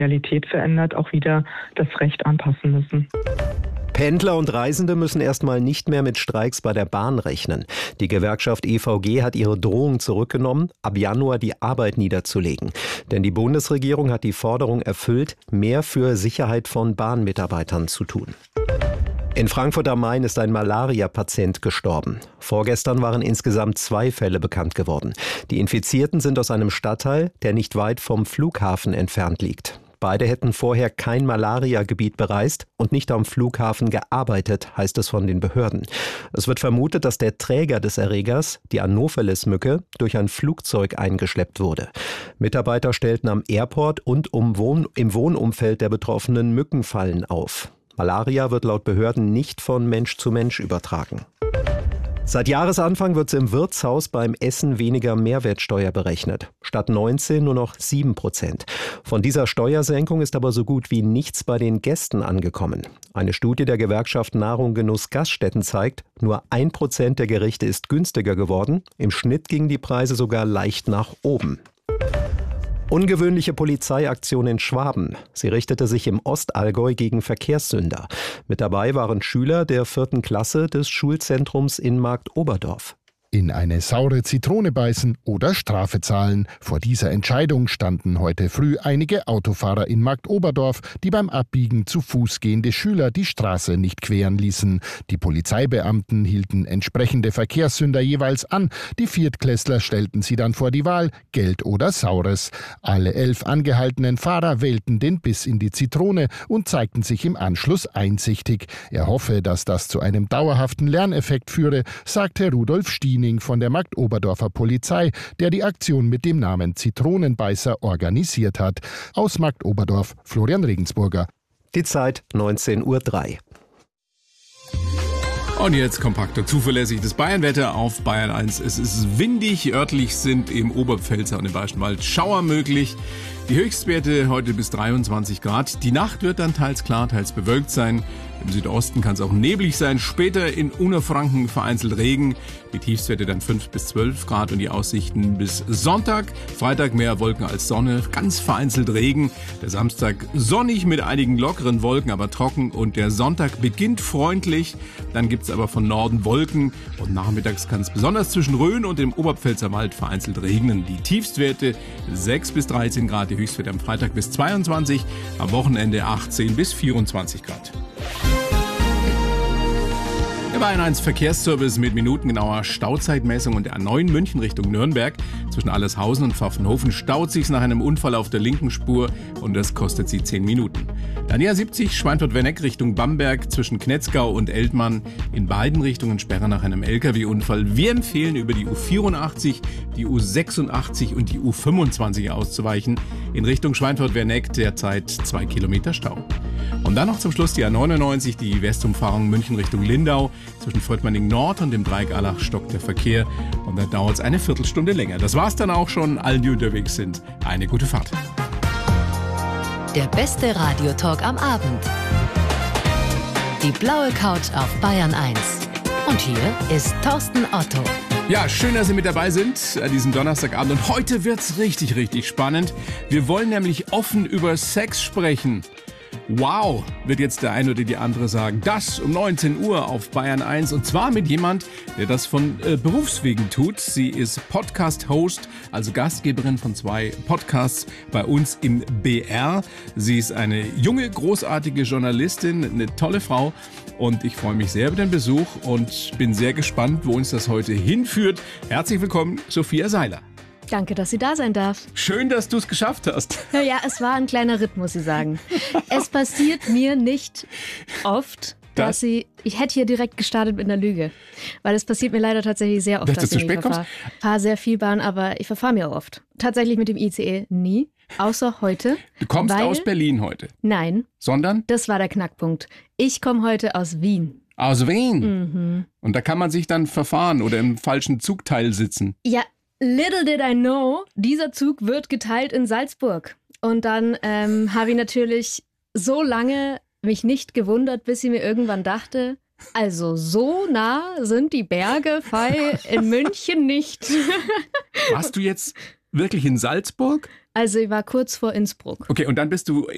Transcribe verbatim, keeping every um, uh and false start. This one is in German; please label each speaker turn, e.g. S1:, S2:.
S1: Realität verändert, auch wieder das Recht anpassen müssen.
S2: Pendler und Reisende müssen erstmal nicht mehr mit Streiks bei der Bahn rechnen. Die Gewerkschaft E V G hat ihre Drohung zurückgenommen, ab Januar die Arbeit niederzulegen. Denn die Bundesregierung hat die Forderung erfüllt, mehr für Sicherheit von Bahnmitarbeitern zu tun. In Frankfurt am Main ist ein Malaria-Patient gestorben. Vorgestern waren insgesamt zwei Fälle bekannt geworden. Die Infizierten sind aus einem Stadtteil, der nicht weit vom Flughafen entfernt liegt. Beide hätten vorher kein Malaria-Gebiet bereist und nicht am Flughafen gearbeitet, heißt es von den Behörden. Es wird vermutet, dass der Träger des Erregers, die Anopheles-Mücke, durch ein Flugzeug eingeschleppt wurde. Mitarbeiter stellten am Airport und um Wohn- im Wohnumfeld der Betroffenen Mückenfallen auf. Malaria wird laut Behörden nicht von Mensch zu Mensch übertragen. Seit Jahresanfang wird im Wirtshaus beim Essen weniger Mehrwertsteuer berechnet. Statt neunzehn nur noch sieben Prozent. Von dieser Steuersenkung ist aber so gut wie nichts bei den Gästen angekommen. Eine Studie der Gewerkschaft Nahrung Genuss Gaststätten zeigt, nur ein Prozent der Gerichte ist günstiger geworden. Im Schnitt gingen die Preise sogar leicht nach oben. Ungewöhnliche Polizeiaktion in Schwaben. Sie richtete sich im Ostallgäu gegen Verkehrssünder. Mit dabei waren Schüler der vierten Klasse des Schulzentrums in Marktoberdorf.
S3: In eine saure Zitrone beißen oder Strafe zahlen. Vor dieser Entscheidung standen heute früh einige Autofahrer in Marktoberdorf, die beim Abbiegen zu Fuß gehende Schüler die Straße nicht queren ließen. Die Polizeibeamten hielten entsprechende Verkehrssünder jeweils an. Die Viertklässler stellten sie dann vor die Wahl, Geld oder Saures. Alle elf angehaltenen Fahrer wählten den Biss in die Zitrone und zeigten sich im Anschluss einsichtig. Er hoffe, dass das zu einem dauerhaften Lerneffekt führe, sagte Rudolf Stien von der Marktoberdorfer Polizei, der die Aktion mit dem Namen Zitronenbeißer organisiert hat. Aus Marktoberdorf, Florian Regensburger.
S2: Die Zeit neunzehn Uhr drei.
S4: Und jetzt kompakt und zuverlässig das Bayernwetter auf Bayern eins. Es ist windig, örtlich sind im Oberpfälzer und im Bayerischen Wald Schauer möglich. Die Höchstwerte heute bis dreiundzwanzig Grad. Die Nacht wird dann teils klar, teils bewölkt sein. Im Südosten kann es auch neblig sein. Später in Unterfranken vereinzelt Regen. Die Tiefstwerte dann fünf bis zwölf Grad und die Aussichten bis Sonntag. Freitag mehr Wolken als Sonne, ganz vereinzelt Regen. Der Samstag sonnig mit einigen lockeren Wolken, aber trocken. Und der Sonntag beginnt freundlich. Dann gibt es aber von Norden Wolken. Und nachmittags kann es besonders zwischen Rhön und dem Oberpfälzer Wald vereinzelt regnen. Die Tiefstwerte sechs bis dreizehn Grad. Die Höchstwerte am Freitag bis zweiundzwanzig. Am Wochenende achtzehn bis vierundzwanzig Grad. Der Bayern eins Verkehrsservice mit minutengenauer Stauzeitmessung und der A neun München Richtung Nürnberg. Zwischen Allershausen und Pfaffenhofen staut sich's nach einem Unfall auf der linken Spur und das kostet sie zehn Minuten. Dann die A siebzig Schweinfurt-Werneck Richtung Bamberg zwischen Knetzgau und Eltmann. In beiden Richtungen Sperre nach einem L K W-Unfall. Wir empfehlen über die U vierundachtzig, die U sechsundachtzig und die U fünfundzwanzig auszuweichen. In Richtung Schweinfurt-Werneck derzeit zwei Kilometer Stau. Und dann noch zum Schluss die A neunundneunzig, die Westumfahrung München Richtung Lindau. Zwischen Volkmanning Nord und dem Dreieck Allach stockt der Verkehr und da dauert es eine Viertelstunde länger. Das war's dann auch schon. Allen, die unterwegs sind, eine gute Fahrt.
S5: Der beste Radiotalk am Abend. Die blaue Couch auf Bayern eins. Und hier ist Thorsten Otto.
S4: Ja, schön, dass Sie mit dabei sind an diesem Donnerstagabend. Und heute wird's richtig, richtig spannend. Wir wollen nämlich offen über Sex sprechen. Wow, wird jetzt der eine oder die andere sagen. Das um neunzehn Uhr auf Bayern eins und zwar mit jemand, der das von äh, Berufswegen tut. Sie ist Podcast-Host, also Gastgeberin von zwei Podcasts bei uns im B R. Sie ist eine junge, großartige Journalistin, eine tolle Frau und ich freue mich sehr über den Besuch und bin sehr gespannt, wo uns das heute hinführt. Herzlich willkommen, Sophia Seiler.
S6: Danke, dass sie da sein darf.
S4: Schön, dass du es geschafft hast.
S6: Ja, es war ein kleiner Ritt, muss ich sagen. Es passiert mir nicht oft, dass das? sie... Ich hätte hier direkt gestartet mit einer Lüge. Weil es passiert mir leider tatsächlich sehr oft,
S4: dass,
S6: dass
S4: dass
S6: ich nicht verfahre. Ich fahre sehr viel Bahn, aber ich verfahre mir oft. Tatsächlich mit dem I C E nie, außer heute.
S4: Du kommst
S6: weil,
S4: aus Berlin heute?
S6: Nein.
S4: Sondern?
S6: Das war der Knackpunkt. Ich komme heute aus Wien.
S4: Aus Wien?
S6: Mhm.
S4: Und da kann man sich dann verfahren oder im falschen Zugteil sitzen?
S6: Ja, little did I know, dieser Zug wird geteilt in Salzburg. Und dann ähm, habe ich natürlich so lange mich nicht gewundert, bis ich mir irgendwann dachte, also so nah sind die Berge Fei in München nicht.
S4: Warst du jetzt wirklich in Salzburg?
S6: Also ich war kurz vor Innsbruck.
S4: Okay, und dann bist du